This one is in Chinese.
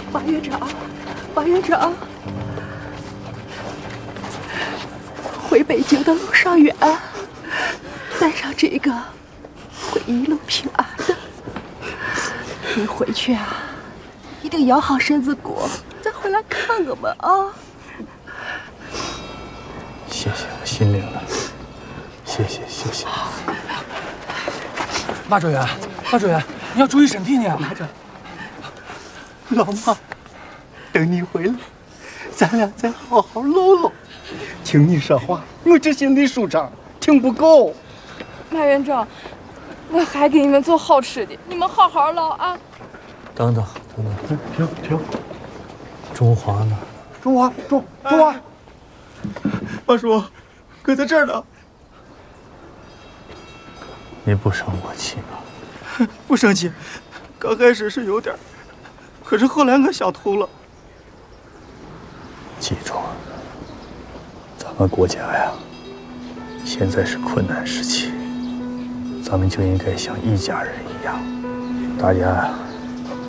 马院长，马院长，回北京的路上远，带上这个，会一路平安的。您回去啊，一定养好身子骨，再回来看我们啊。 谢谢，我心领了。谢谢，谢谢。 马专员，马专员，你要注意身体呢。 拿着，老马，等你回来，咱俩再好好唠唠。听你说话，我这心里舒畅，听不够。 马院长，我还给你们做好吃的，你们好好唠啊。 等等， 停！ 中华呢？ 中华，马叔，搁在这儿呢。 你不生我气吧？ 不生气，刚开始是有点，可是后来我想通了。 记住，咱们国家呀，现在是困难时期，咱们就应该像一家人一样，大家